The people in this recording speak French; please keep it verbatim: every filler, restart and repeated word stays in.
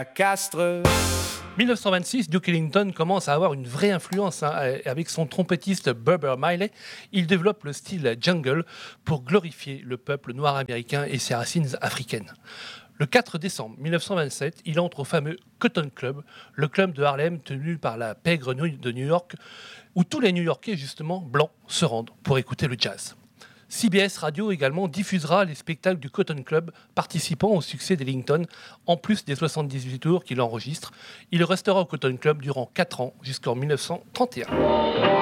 Castres. dix-neuf cent vingt-six, Duke Ellington commence à avoir une vraie influence. Hein, avec son trompettiste Bubber Miley, il développe le style jungle pour glorifier le peuple noir américain et ses racines africaines. Le quatre décembre dix-neuf cent vingt-sept, il entre au fameux Cotton Club, le club de Harlem tenu par la pègre de New York, où tous les New-Yorkais, justement, blancs, se rendent pour écouter le jazz. C B S Radio également diffusera les spectacles du Cotton Club participant au succès d'Ellington, en plus des soixante-dix-huit tours qu'il enregistre. Il restera au Cotton Club durant quatre ans, jusqu'en dix-neuf cent trente et un.